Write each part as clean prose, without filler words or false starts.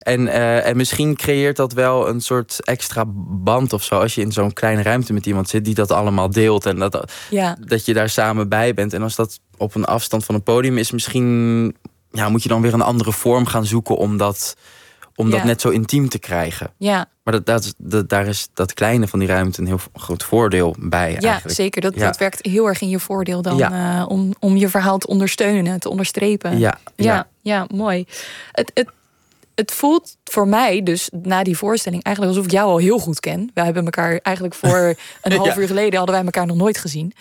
En misschien creëert dat wel een soort extra band of zo. Als je in zo'n kleine ruimte met iemand zit die dat allemaal deelt. En dat je daar samen bij bent. En als dat op een afstand van een podium is, misschien moet je dan weer een andere vorm gaan zoeken om dat net zo intiem te krijgen. Ja. Maar daar is dat kleine van die ruimte een heel groot voordeel bij. Ja, eigenlijk. Zeker. Dat werkt heel erg in je voordeel dan om je verhaal te ondersteunen, te onderstrepen. Ja, mooi. Het voelt voor mij dus na die voorstelling eigenlijk alsof ik jou al heel goed ken. We hebben elkaar eigenlijk voor een half uur geleden hadden wij elkaar nog nooit gezien.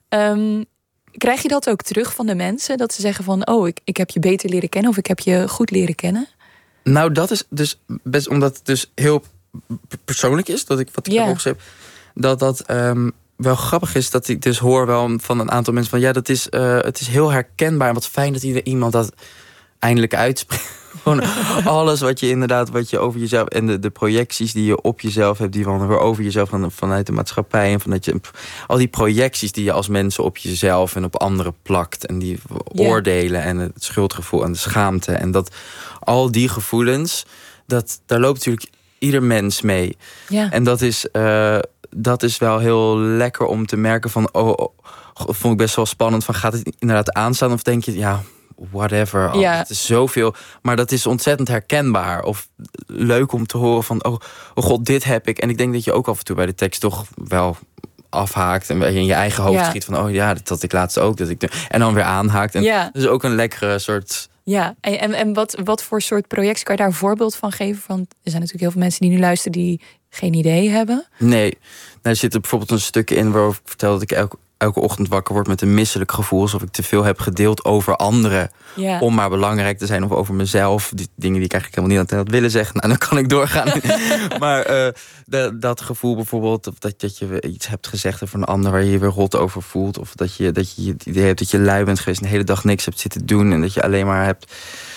Krijg je dat ook terug van de mensen? Dat ze zeggen van, ik heb je beter leren kennen of ik heb je goed leren kennen? Nou, dat is dus best omdat het dus heel persoonlijk is, wat ik heb opgeschreven. Dat wel grappig is dat ik dus hoor wel van een aantal mensen van het is heel herkenbaar. En wat fijn dat iemand dat eindelijk uitspreekt. Gewoon alles wat je over jezelf en de projecties die je op jezelf hebt, die van weer over jezelf vanuit de maatschappij en vanuit al die projecties die je als mensen op jezelf en op anderen plakt en die oordelen en het schuldgevoel en de schaamte en dat al die gevoelens, daar loopt natuurlijk ieder mens mee. Ja. En dat is wel heel lekker om te merken van vond ik best wel spannend van gaat het inderdaad aanstaan of denk je whatever, het is zoveel. Maar dat is ontzettend herkenbaar. Of leuk om te horen van, oh god, dit heb ik. En ik denk dat je ook af en toe bij de tekst toch wel afhaakt. En in je eigen hoofd schiet van, dat had ik laatst ook. En dan weer aanhaakt. En dat is ook een lekkere soort... Ja, en wat voor soort projectie kan je daar een voorbeeld van geven? Want er zijn natuurlijk heel veel mensen die nu luisteren die geen idee hebben. Nee, er zit er bijvoorbeeld een stuk in waarover ik vertel dat ik elke ochtend wakker word met een misselijk gevoel, alsof ik te veel heb gedeeld over anderen om maar belangrijk te zijn of over mezelf. Die dingen die ik eigenlijk helemaal niet aan het willen zeggen. Nou, dan kan ik doorgaan. Maar dat gevoel bijvoorbeeld, of dat je iets hebt gezegd over een ander waar je je weer rot over voelt, of dat je het idee hebt dat je lui bent geweest en de hele dag niks hebt zitten doen en dat je alleen maar hebt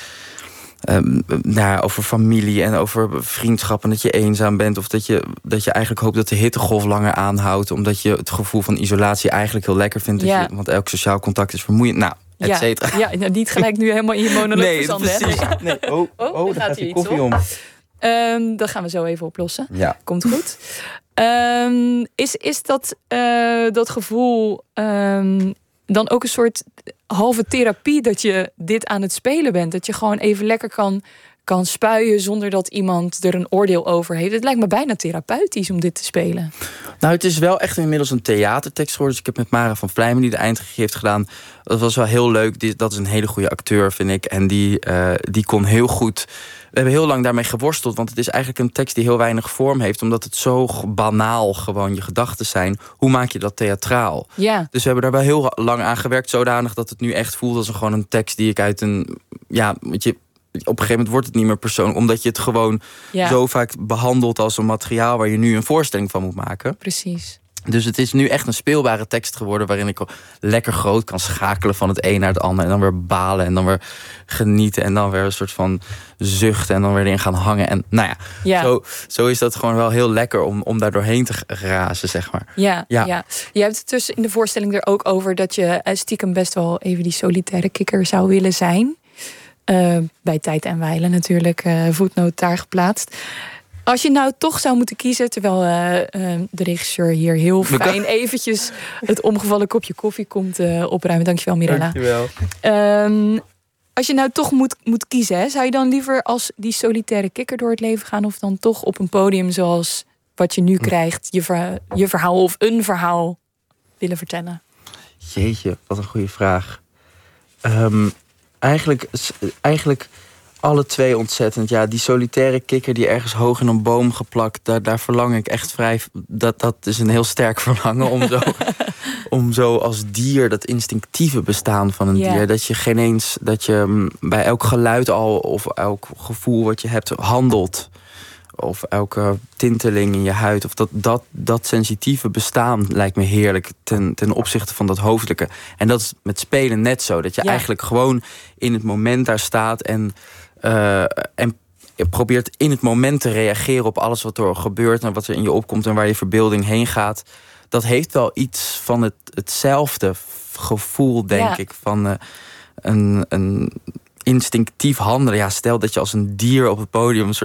over familie en over vriendschap en dat je eenzaam bent of dat je eigenlijk hoopt dat de hittegolf langer aanhoudt omdat je het gevoel van isolatie eigenlijk heel lekker vindt. Want elk sociaal contact is vermoeiend. Nou, et cetera. Ja, niet gelijk nu helemaal in je monoloog verzanden. Nee, precies. Nee. Daar gaat die koffie om. Dat gaan we zo even oplossen. Ja. Komt goed. Is dat gevoel dan ook een soort halve therapie dat je dit aan het spelen bent? Dat je gewoon even lekker kan spuien zonder dat iemand er een oordeel over heeft. Het lijkt me bijna therapeutisch om dit te spelen. Nou, het is wel echt inmiddels een theatertekst geworden. Dus ik heb met Mara van Vlijmen die de eindregie heeft gedaan. Dat was wel heel leuk. Dat is een hele goede acteur, vind ik. En die kon heel goed. We hebben heel lang daarmee geworsteld. Want het is eigenlijk een tekst die heel weinig vorm heeft. Omdat het zo banaal gewoon je gedachten zijn. Hoe maak je dat theatraal? Ja. Dus we hebben daar wel heel lang aan gewerkt. Zodanig dat het nu echt voelt als gewoon een tekst die ik uit een... op een gegeven moment wordt het niet meer persoonlijk. Omdat je het gewoon zo vaak behandelt als een materiaal waar je nu een voorstelling van moet maken. Precies. Dus het is nu echt een speelbare tekst geworden waarin ik lekker groot kan schakelen van het een naar het ander. En dan weer balen en dan weer genieten en dan weer een soort van zuchten en dan weer erin gaan hangen. En nou zo is dat gewoon wel heel lekker om daar doorheen te razen, zeg maar. Ja. Je hebt het dus in de voorstelling er ook over dat je stiekem best wel even die solitaire kikker zou willen zijn. Bij Tijd en Wijlen natuurlijk, voetnoot daar geplaatst. Als je nou toch zou moeten kiezen, terwijl de regisseur hier heel fijn eventjes het omgevallen kopje koffie komt opruimen. Dankjewel, Mirella. Dankjewel. Als je nou toch moet kiezen, hè, zou je dan liever als die solitaire kikker door het leven gaan of dan toch op een podium zoals wat je nu krijgt, je verhaal of een verhaal willen vertellen? Jeetje, wat een goede vraag. Eigenlijk alle twee ontzettend. Ja, die solitaire kikker die ergens hoog in een boom geplakt, daar verlang ik echt vrij. Dat is een heel sterk verlangen om zo als dier, dat instinctieve bestaan van een dier, dat je bij elk geluid al of elk gevoel wat je hebt handelt. Of elke tinteling in je huid. Of dat sensitieve bestaan lijkt me heerlijk ten opzichte van dat hoofdelijke. En dat is met spelen net zo. Dat je eigenlijk gewoon in het moment daar staat en probeert in het moment te reageren op alles wat er gebeurt en wat er in je opkomt en waar je verbeelding heen gaat. Dat heeft wel iets van hetzelfde gevoel, denk ik, van een instinctief handelen. Ja, stel dat je als een dier op het podium